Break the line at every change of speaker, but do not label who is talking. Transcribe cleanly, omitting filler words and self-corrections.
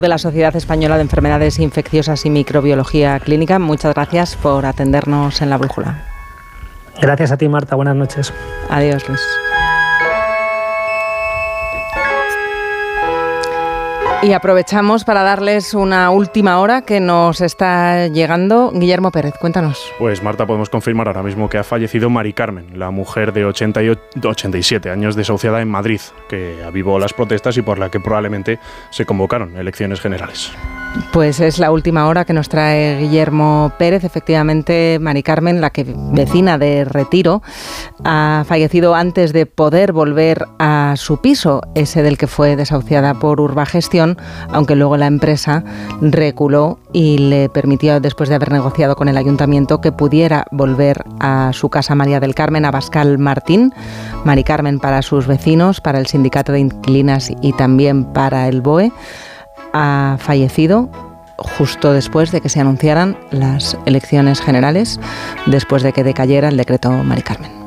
De la Sociedad Española de Enfermedades Infecciosas y Microbiología Clínica. Muchas gracias por atendernos en La Brújula.
Gracias a ti, Marta. Buenas noches.
Adiós, Luis. Y aprovechamos para darles una última hora que nos está llegando. Guillermo Pérez, cuéntanos.
Pues Marta, podemos confirmar ahora mismo que ha fallecido Mari Carmen, la mujer de 87 años desahuciada en Madrid, que avivó las protestas y por la que probablemente se convocaron elecciones generales.
Pues es la última hora que nos trae Guillermo Pérez. Efectivamente, Mari Carmen, la que vecina de Retiro, ha fallecido antes de poder volver a su piso, ese del que fue desahuciada por Urbagestión, aunque luego la empresa reculó y le permitió, después de haber negociado con el ayuntamiento, que pudiera volver a su casa María del Carmen, a Bascal Martín. Mari Carmen, para sus vecinos, para el sindicato de inquilinas y también para el BOE, ha fallecido justo después de que se anunciaran las elecciones generales, después de que decayera el decreto Mari Carmen.